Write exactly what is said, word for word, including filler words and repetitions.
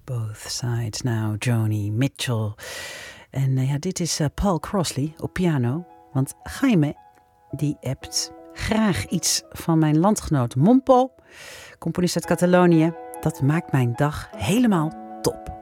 Both Sides Now, Joni Mitchell. En uh, ja, dit is uh, Paul Crossley op piano. Want Jaime, die hebt graag iets van mijn landgenoot Mompo, componist uit Catalonië. Dat maakt mijn dag helemaal top.